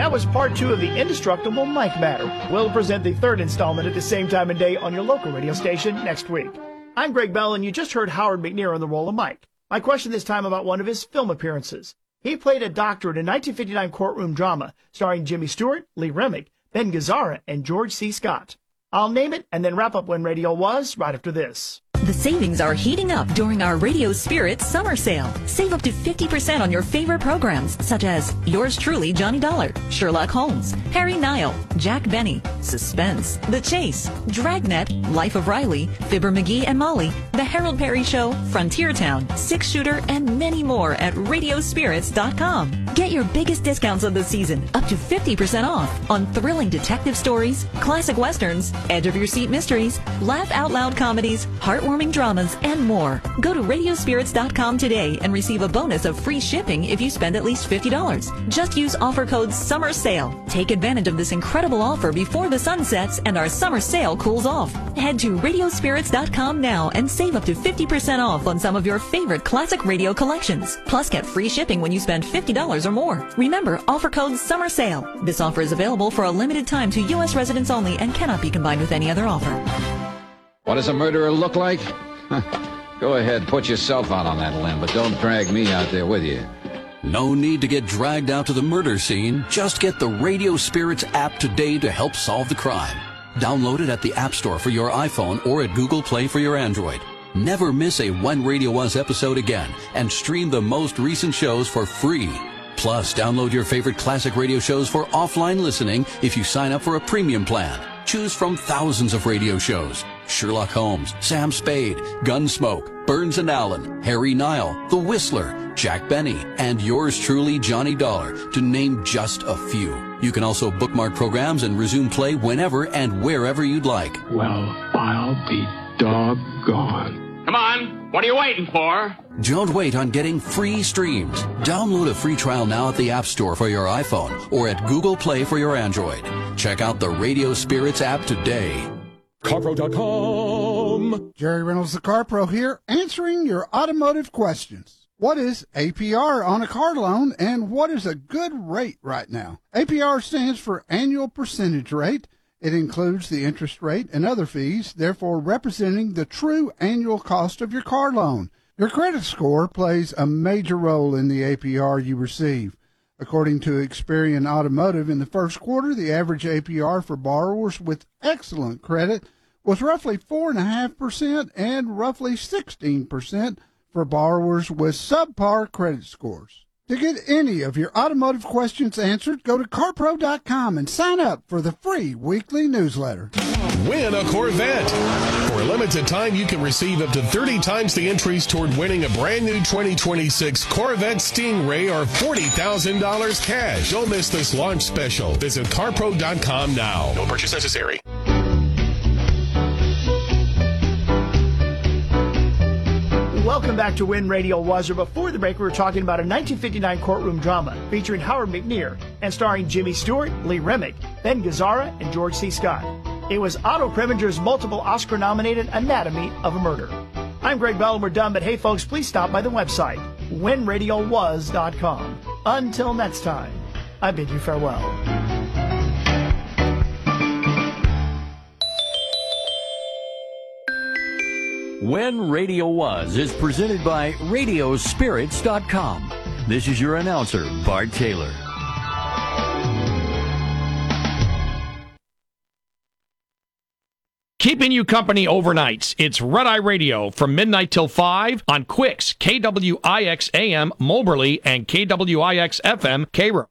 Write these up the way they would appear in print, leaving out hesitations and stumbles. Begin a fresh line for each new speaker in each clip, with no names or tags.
That was part 2 of the indestructible Mike Matter. We'll present the 3rd installment at the same time and day on your local radio station next week. I'm Greg Bell, and you just heard Howard McNear on the role of Mike. My question this time about one of his film appearances. He played a doctor in a 1959 courtroom drama starring Jimmy Stewart, Lee Remick, Ben Gazzara, and George C. Scott. I'll name it and then wrap up When Radio Was right after this.
The savings are heating up during our Radio Spirit summer sale. Save up to 50% on your favorite programs, such as Yours Truly, Johnny Dollar, Sherlock Holmes, Harry Nile, Jack Benny, Suspense, The Chase, Dragnet, Life of Riley, Fibber McGee and Molly, The Harold Perry Show, Frontier Town, Six Shooter, and many more at radiospirits.com. Get your biggest discounts of the season, up to 50% off on thrilling detective stories, classic westerns, edge-of-your-seat mysteries, laugh-out-loud comedies, heartwarming dramas, and more. Go to radiospirits.com today and receive a bonus of free shipping if you spend at least $50. Just use offer code Summer Sale. Take advantage of this incredible offer before the sun sets and our summer sale cools off. Head to radiospirits.com now and save up to 50% off on some of your favorite classic radio collections. Plus, get free shipping when you spend $50 or more. Remember, offer code Summer Sale. This offer is available for a limited time to U.S. residents only and cannot be combined with any other offer.
What does a murderer look like? Go ahead, put yourself out on that limb, but don't drag me out there with you.
No need to get dragged out to the murder scene. Just get the Radio Spirits app today to help solve the crime. Download it at the App Store for your iPhone or at Google Play for your Android. Never miss a When Radio Was episode again and stream the most recent shows for free. Plus, download your favorite classic radio shows for offline listening if you sign up for a premium plan. Choose from thousands of radio shows. Sherlock Holmes, Sam Spade, Gunsmoke, Burns and Allen, Harry Nile, The Whistler, Jack Benny, and yours truly, Johnny Dollar, to name just a few. You can also bookmark programs and resume play whenever and wherever you'd like.
Well, I'll be doggone.
Come on, what are you waiting for?
Don't wait on getting free streams. Download a free trial now at the App Store for your iPhone or at Google Play for your Android. Check out the Radio Spirits app today.
CarPro.com.
Jerry Reynolds, the CarPro here, answering your automotive questions. What is APR on a car loan, and what is a good rate right now? APR stands for annual percentage rate. It includes the interest rate and other fees, therefore representing the true annual cost of your car loan. Your credit score plays a major role in the APR you receive. According to Experian Automotive, in the first quarter, the average APR for borrowers with excellent credit was roughly 4.5% and roughly 16% for borrowers with subpar credit scores. To get any of your automotive questions answered, go to CarPro.com and sign up for the free weekly newsletter.
Win a Corvette. For a limited time, you can receive up to 30 times the entries toward winning a brand new 2026 Corvette Stingray or $40,000 cash. Don't miss this launch special. Visit CarPro.com now. No purchase necessary.
Welcome back to When Radio Was. Before the break, we were talking about a 1959 courtroom drama featuring Howard McNear and starring Jimmy Stewart, Lee Remick, Ben Gazzara, and George C. Scott. It was Otto Preminger's multiple Oscar-nominated Anatomy of a Murder. I'm Greg Bell, and we're done, but hey, folks, please stop by the website, whenradiowas.com. Until next time, I bid you farewell.
When Radio Was is presented by Radiospirits.com. This is your announcer, Bart Taylor.
Keeping you company overnights. It's Red Eye Radio from midnight till 5 on Quicks, KWIX AM, Moberly, and KWIX FM, Cairo.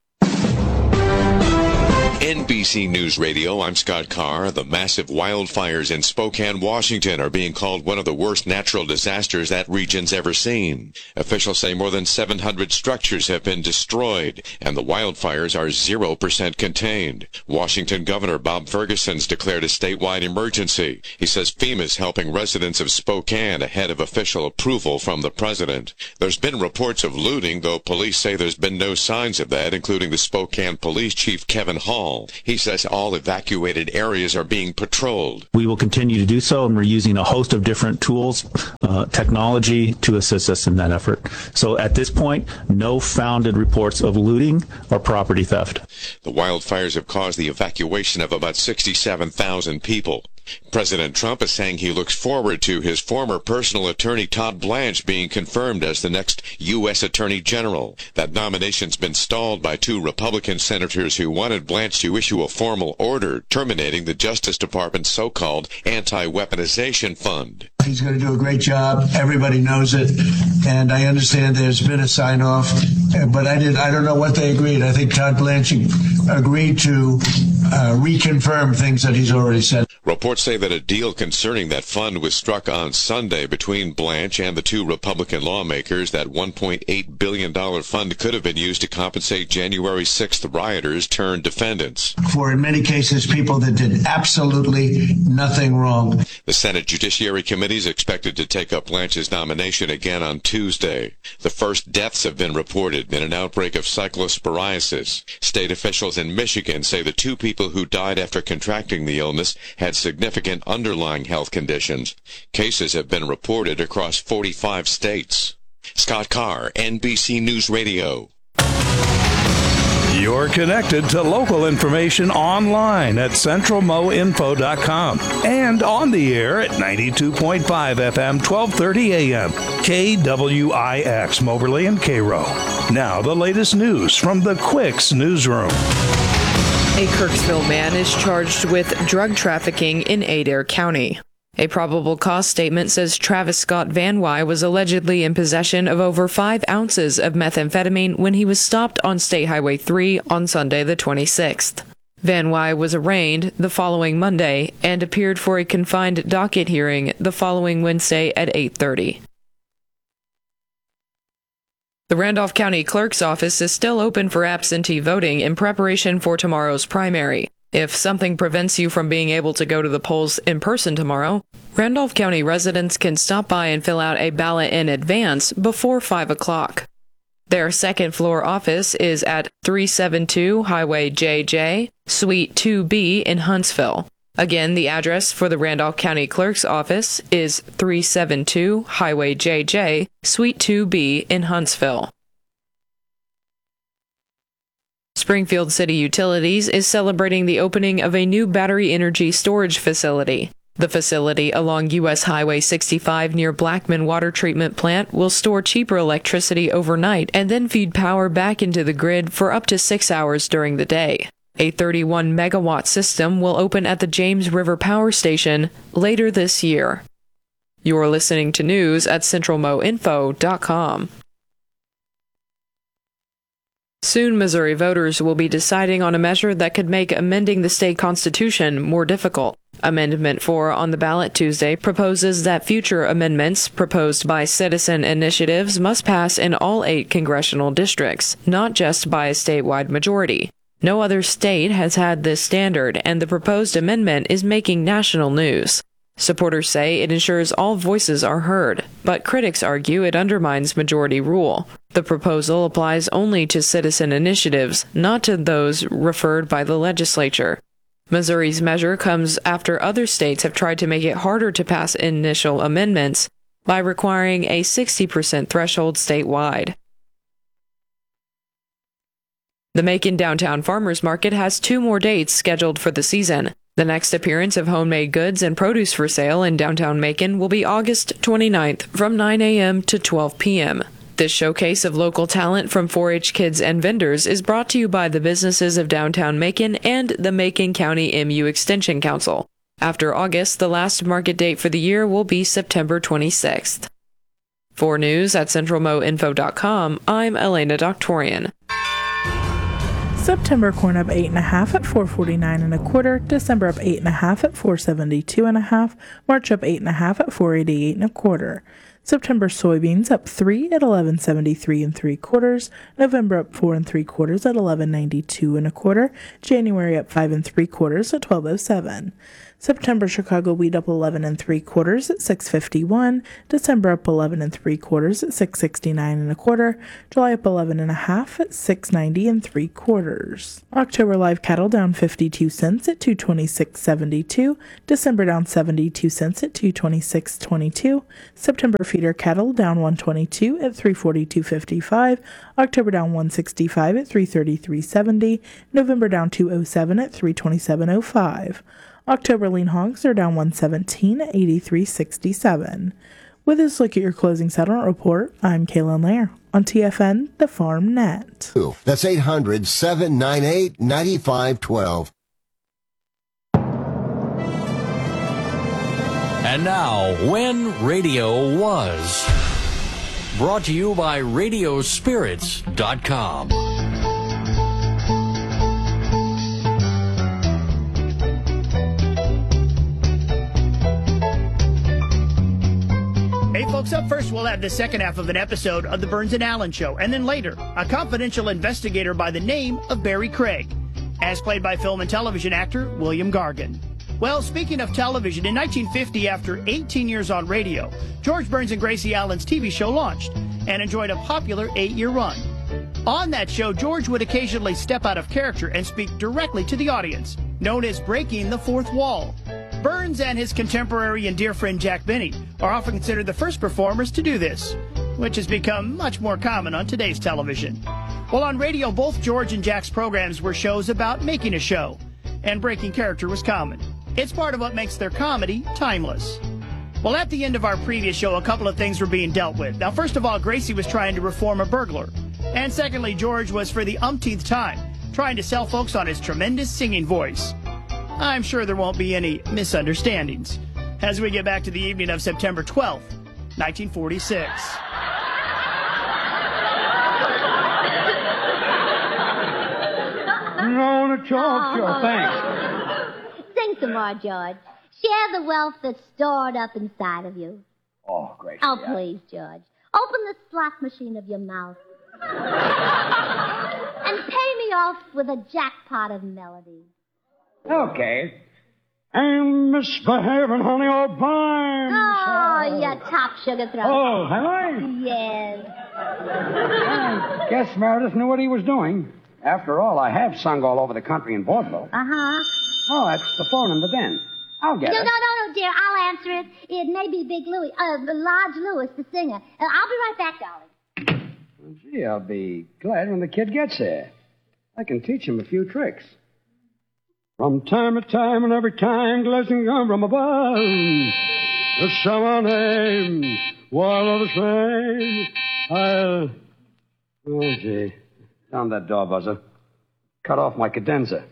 NBC News Radio, I'm Scott Carr. The massive wildfires in Spokane, Washington are being called one of the worst natural disasters that region's ever seen. Officials say more than 700 structures have been destroyed, and the wildfires are 0% contained. Washington Governor Bob Ferguson's declared a statewide emergency. He says FEMA's helping residents of Spokane ahead of official approval from the president. There's been reports of looting, though police say there's been no signs of that, including the Spokane Police Chief Kevin Hall. all. He says all evacuated areas are being patrolled.
We will continue to do so, and we're using a host of different tools, technology to assist us in that effort. So at this point, no founded reports of looting or property theft.
The wildfires have caused the evacuation of about 67,000 people. President Trump is saying he looks forward to his former personal attorney Todd Blanche being confirmed as the next U.S. Attorney General. That nomination's been stalled by 2 Republican senators who wanted Blanche to issue a formal order terminating the Justice Department's so-called anti-weaponization fund.
He's going to do a great job. Everybody knows it. And I understand there's been a sign-off, but I don't know what they agreed. I think Todd Blanche agreed to reconfirm things that he's already said.
Reports say that a deal concerning that fund was struck on Sunday between Blanche and the 2 Republican lawmakers. That $1.8 billion fund could have been used to compensate January 6th rioters turned defendants.
For, in many cases, people that did absolutely nothing wrong.
The Senate Judiciary Committee is expected to take up Blanche's nomination again on Tuesday. The first deaths have been reported in an outbreak of cyclosporiasis. State officials in Michigan say the 2 people who died after contracting the illness had significant underlying health conditions. Cases have been reported across 45 states. Scott Carr, NBC News Radio.
You're connected to local information online at centralmoinfo.com and on the air at 92.5 FM, 1230 AM, KWIX, Moberly and Cairo. Now the latest news from the Quicks newsroom.
A Kirksville man is charged with drug trafficking in Adair County. A probable cause statement says Travis Scott Van Wy was allegedly in possession of over 5 ounces of methamphetamine when he was stopped on State Highway 3 on Sunday the 26th. Van Wy was arraigned the following Monday and appeared for a confined docket hearing the following Wednesday at 8:30. The Randolph County Clerk's office is still open for absentee voting in preparation for tomorrow's primary. If something prevents you from being able to go to the polls in person tomorrow, Randolph County residents can stop by and fill out a ballot in advance before 5 o'clock. Their second-floor office is at 372 Highway JJ, Suite 2B in Huntsville. Again, the address for the Randolph County Clerk's office is 372 Highway JJ, Suite 2B in Huntsville. Springfield City Utilities is celebrating the opening of a new battery energy storage facility. The facility along U.S. Highway 65 near Blackman Water Treatment Plant will store cheaper electricity overnight and then feed power back into the grid for up to 6 hours during the day. A 31-megawatt system will open at the James River Power Station later this year. You're listening to news at centralmoinfo.com. Soon, Missouri voters will be deciding on a measure that could make amending the state constitution more difficult. Amendment 4 on the ballot Tuesday proposes that future amendments proposed by citizen initiatives must pass in all 8 congressional districts, not just by a statewide majority. No other state has had this standard, and the proposed amendment is making national news. Supporters say it ensures all voices are heard, but critics argue it undermines majority rule. The proposal applies only to citizen initiatives, not to those referred by the legislature. Missouri's measure comes after other states have tried to make it harder to pass initial amendments by requiring a 60% threshold statewide. The Macon Downtown Farmers Market has 2 more dates scheduled for the season. The next appearance of homemade goods and produce for sale in downtown Macon will be August 29th from 9 a.m. to 12 p.m. This showcase of local talent from 4-H kids and vendors is brought to you by the businesses of downtown Macon and the Macon County MU Extension Council. After August, the last market date for the year will be September 26th. For news at centralmoinfo.com, I'm Elena Doctorian.
September corn up 8.5 at $4.49 1/4. December up 8.5 at $4.72 1/2. March up 8.5 at $4.88 1/4. September soybeans up 3 at $11.73 3/4. November up 4 3/4 at $11.92 1/4. January up 5 3/4 at $12.07. September, Chicago wheat up 11 3/4 at $6.51. December up 11 3/4 at $6.69 1/4. July up 11 1/2 at $6.90 3/4. October live cattle down 52 cents at $226.72. December down 72 cents at $226.22. September feeder cattle down 122 at $342.55. October down 165 at $333.70. November down 207 at $327.05. October lean hogs are down 117 at $83.67. With this look at your closing settlement report, I'm Kaylin Lair on TFN, the Farm Net.
That's 800-798-9512.
And now, When Radio Was. Brought to you by Radiospirits.com.
Hey folks, up first we'll have the second half of an episode of the Burns and Allen Show, and then later, a confidential investigator by the name of Barry Craig, as played by film and television actor William Gargan. Well, speaking of television, in 1950, after 18 years on radio, George Burns and Gracie Allen's TV show launched and enjoyed a popular 8-year run. On that show, George would occasionally step out of character and speak directly to the audience, known as breaking the fourth wall. Burns and his contemporary and dear friend Jack Benny are often considered the first performers to do this, which has become much more common on today's television. Well, on radio, both George and Jack's programs were shows about making a show, and breaking character was common. It's part of what makes their comedy timeless. Well, at the end of our previous show, a couple of things were being dealt with. Now, first of all, Gracie was trying to reform a burglar. And secondly, George was, for the umpteenth time, trying to sell folks on his tremendous singing voice. I'm sure there won't be any misunderstandings as we get back to the evening of September 12th, 1946.
No, George, thanks.
Sing some more, George. Share the wealth that's stored up inside of you.
Oh, great.
Oh, please, George. Open the slot machine of your mouth. And pay me off with a jackpot of melody.
Okay. And misbehaving, honey, or bime.
Oh, you top sugar throat.
Oh, have I?
Yes.
I guess Meredith knew what he was doing. After all, I have sung all over the country in vaudeville.
Uh-huh.
Oh, that's the phone in the den. I'll get it.
No, dear. I'll answer it. It may be Big Louie, Lodge Lewis, the singer. I'll be right back, darling.
Well, gee, I'll be glad when the kid gets there. I can teach him a few tricks. From time to time and every time, blessings come from above. There's someone named one of the same. Oh, gee. Down that door buzzer. Cut off my cadenza.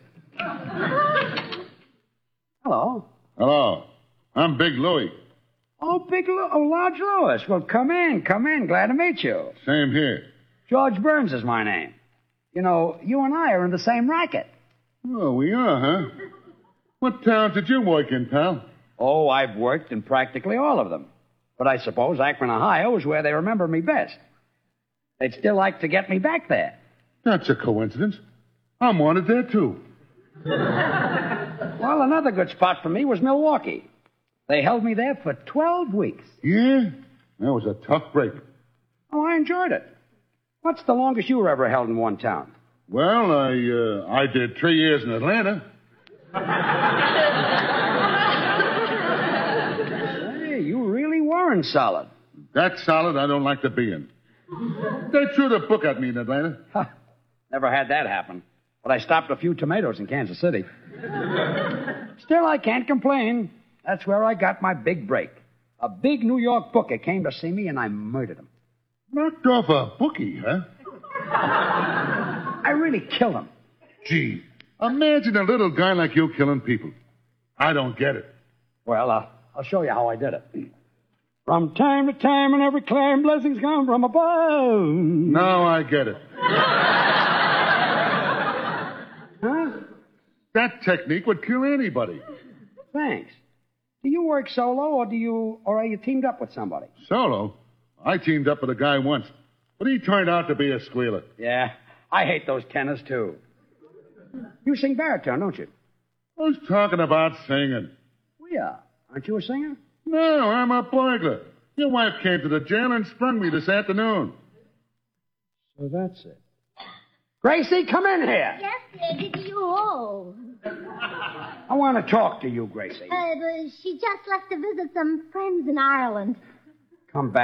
Hello.
Hello. I'm Big Louie.
Oh, Lodge Lewis. Well, come in. Glad to meet you.
Same here.
George Burns is my name. You know, you and I are in the same racket.
Oh, we are, huh? What towns did you work in, pal?
Oh, I've worked in practically all of them. But I suppose Akron, Ohio is where they remember me best. They'd still like to get me back there.
That's a coincidence. I'm wanted there, too.
Well, another good spot for me was Milwaukee. They held me there for 12 weeks.
Yeah? That was a tough break.
Oh, I enjoyed it. What's the longest you were ever held in one town?
Well, I did 3 years in Atlanta.
Hey, you really weren't solid.
That solid I don't like to be in. They threw the book at me in Atlanta.
Never had that happen. But I stopped a few tomatoes in Kansas City. Still, I can't complain. That's where I got my big break. A big New York booker came to see me, and I murdered him.
Knocked off a bookie, huh?
I really killed him.
Gee, imagine a little guy like you killing people. I don't get it.
Well, I'll show you how I did it. From time to time and every climb, blessings come from above.
Now I get it.
Huh?
That technique would kill anybody.
Thanks. Do you work solo, or are you teamed up with somebody?
Solo? I teamed up with a guy once, but he turned out to be a squealer.
Yeah, I hate those tenors, too. You sing baritone, don't you?
I was talking about singing.
yeah. Aren't you a singer?
No, I'm a burglar. Your wife came to the jail and sprung me this afternoon.
So that's it. Gracie, come in here.
Yes, dear. Did you? Oh.
I want to talk to you, Gracie.
She just left to visit some friends in Ireland.
Come back.